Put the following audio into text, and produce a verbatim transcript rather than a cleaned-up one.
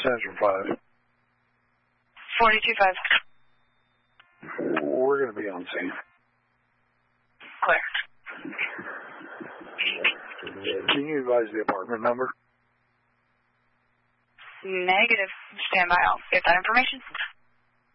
Central five. forty-two five. We're going to be on scene. Clear. Can you advise the apartment number? Negative. Stand by. I'll get that information.